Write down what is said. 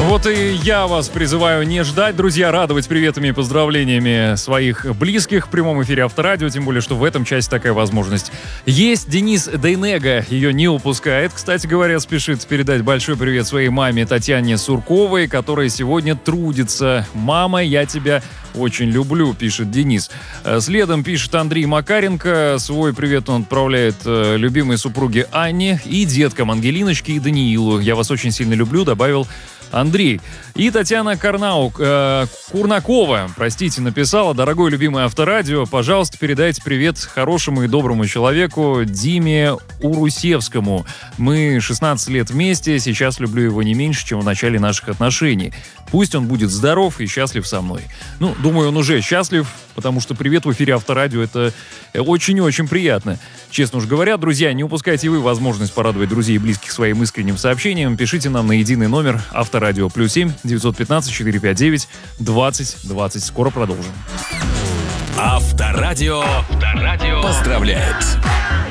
Вот и я вас призываю не ждать, друзья, радовать приветами и поздравлениями своих близких в прямом эфире Авторадио, тем более, что в этом часе такая возможность есть. Денис Дейнега ее не упускает. Кстати говоря, спешит передать большой привет своей маме Татьяне Сурковой, которая сегодня трудится. «Мама, я тебя очень люблю», пишет Денис. Следом пишет Андрей Макаренко. Свой привет он отправляет любимой супруге Анне и деткам Ангелиночке и Даниилу. «Я вас очень сильно люблю», добавил Андрей. И Татьяна Курнакова, написала: «Дорогой любимый Авторадио, пожалуйста, передайте привет хорошему и доброму человеку Диме Урусевскому. Мы 16 лет вместе, сейчас люблю его не меньше, чем в начале наших отношений. Пусть он будет здоров и счастлив со мной». Ну, думаю, он уже счастлив, потому что привет в эфире Авторадио — это очень и очень приятно. Честно уж говоря, друзья, не упускайте вы возможность порадовать друзей и близких своим искренним сообщением. Пишите нам на единый номер Авторадио +7 915 459 20 20. Скоро продолжим. Авторадио поздравляет.